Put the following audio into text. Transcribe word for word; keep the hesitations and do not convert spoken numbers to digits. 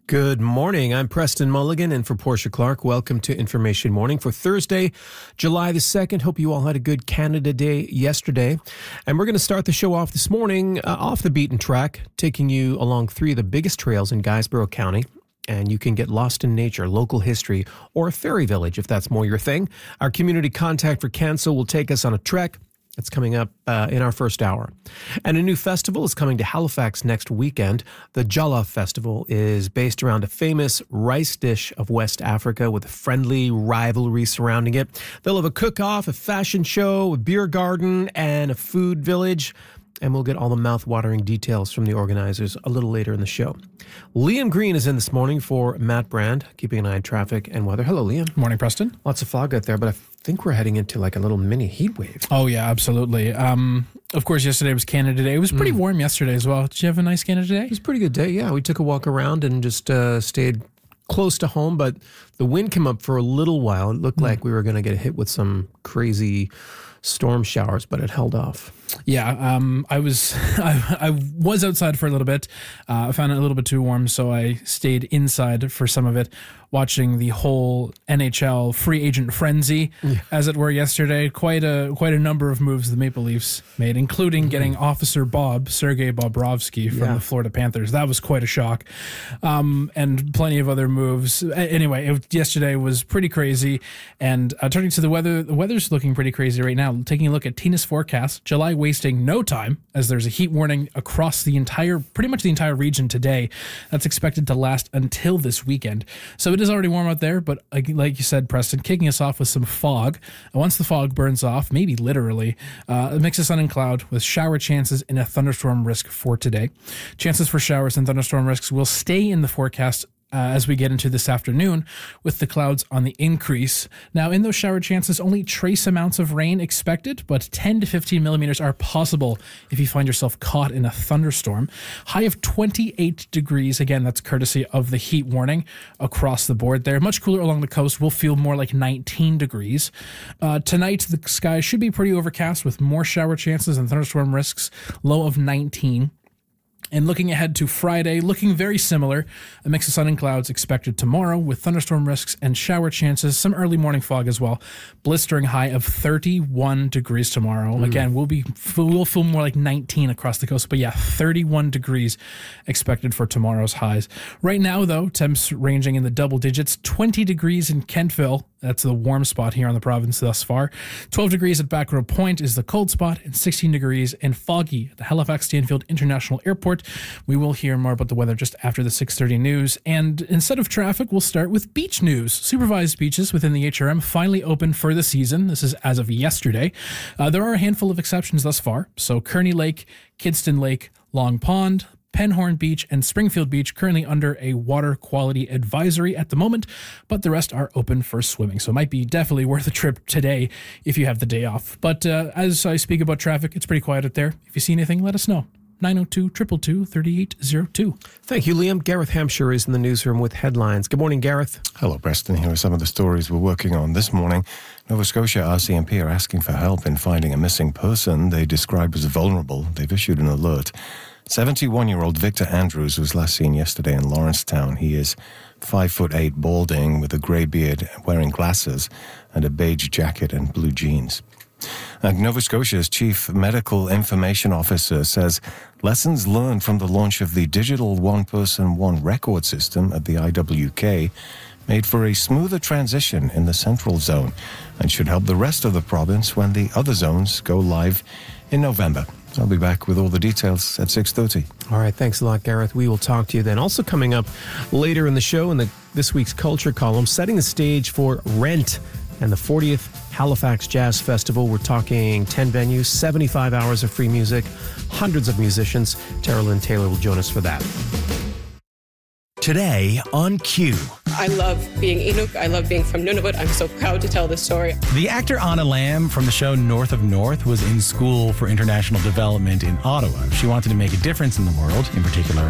Good morning. I'm Preston Mulligan, and for Portia Clark, welcome to Information Morning for Thursday, July the second. Hope you all had a good Canada Day yesterday. And we're going to start the show off this morning uh, off the beaten track, taking you along three of the biggest trails in Guysborough County. And you can get lost in nature, local history, or a fairy village if that's more your thing. Our community contact for Cancel will take us on a trek. It's coming up uh, in our first hour. And a new festival is coming to Halifax next weekend. The Jollof Festival is based around a famous rice dish of West Africa with a friendly rivalry surrounding it. They'll have a cook-off, a fashion show, a beer garden, and a food village. And we'll get all the mouth-watering details from the organizers a little later in the show. Liam Green is in this morning for Matt Brand, keeping an eye on traffic and weather. Hello, Liam. Morning, Preston. Lots of fog out there, but I think we're heading into like a little mini heat wave. Oh, yeah, absolutely. Um, of course, yesterday was Canada Day. It was pretty mm. warm yesterday as well. Did you have a nice Canada Day? It was a pretty good day, yeah. We took a walk around and just uh, stayed close to home, but the wind came up for a little while. It looked mm. like we were going to get hit with some crazy storm showers, but it held off. Yeah, um, I was I, I was outside for a little bit. Uh, I found it a little bit too warm, so I stayed inside for some of it, watching the whole N H L free agent frenzy, yeah. as it were, yesterday. Quite a quite a number of moves the Maple Leafs made, including mm-hmm. getting Officer Bob, Sergei Bobrovsky from yeah. the Florida Panthers. That was quite a shock. Um, and plenty of other moves. Anyway, it, yesterday was pretty crazy. And uh, turning to the weather, the weather's looking pretty crazy right now. Taking a look at Tina's forecast, July wasting no time as there's a heat warning across the entire, pretty much the entire region today. That's expected to last until this weekend. So it is already warm out there, but like, like you said, Preston, kicking us off with some fog. And once the fog burns off, maybe literally, uh, a mix of sun and cloud with shower chances and a thunderstorm risk for today. Chances for showers and thunderstorm risks will stay in the forecast Uh, as we get into this afternoon with the clouds on the increase. Now, in those shower chances, only trace amounts of rain expected, but ten to fifteen millimeters are possible if you find yourself caught in a thunderstorm. High of twenty-eight degrees. Again, that's courtesy of the heat warning across the board there. Much cooler along the coast. Will feel more like nineteen degrees. Uh, tonight, the sky should be pretty overcast with more shower chances and thunderstorm risks. Low of nineteen. And looking ahead to Friday, looking very similar. A mix of sun and clouds expected tomorrow with thunderstorm risks and shower chances. Some early morning fog as well. Blistering high of thirty-one degrees tomorrow. Mm. Again, we'll be we'll feel more like nineteen across the coast. But yeah, thirty-one degrees expected for tomorrow's highs. Right now, though, temps ranging in the double digits. twenty degrees in Kentville. That's the warm spot here on the province thus far. twelve degrees at Back Row Point is the cold spot, and sixteen degrees in Foggy at the Halifax Stanfield International Airport. We will hear more about the weather just after the six thirty news. And instead of traffic, we'll start with beach news. Supervised beaches within the H R M finally open for the season. This is as of yesterday. Uh, there are a handful of exceptions thus far. So Kearney Lake, Kidston Lake, Long Pond, Penhorn Beach, and Springfield Beach currently under a water quality advisory at the moment, but the rest are open for swimming. So it might be definitely worth a trip today if you have the day off. But uh, as I speak about traffic, it's pretty quiet out there. If you see anything, let us know. nine oh two, two two two, three eight oh two. Thank you, Liam. Gareth Hampshire is in the newsroom with headlines. Good morning, Gareth. Hello, Preston. Here are some of the stories we're working on this morning. Nova Scotia R C M P are asking for help in finding a missing person they describe as vulnerable. They've issued an alert. seventy-one-year-old Victor Andrews was last seen yesterday in Lawrencetown. He is five foot eight, balding, with a grey beard, wearing glasses, and a beige jacket and blue jeans. And Nova Scotia's Chief Medical Information Officer says lessons learned from the launch of the digital one-person, one-record system at the I W K made for a smoother transition in the central zone and should help the rest of the province when the other zones go live in November. I'll be back with all the details at six thirty. All right, thanks a lot, Gareth. We will talk to you then. Also coming up later in the show in the this week's Culture column, setting the stage for Rent and the fortieth Halifax Jazz Festival. We're talking ten venues, seventy-five hours of free music, hundreds of musicians. Tara Lynn Taylor will join us for that. Today on Q. I love being Inuk. I love being from Nunavut. I'm so proud to tell this story. The actor Anna Lamb from the show North of North was in school for international development in Ottawa. She wanted to make a difference in the world, in particular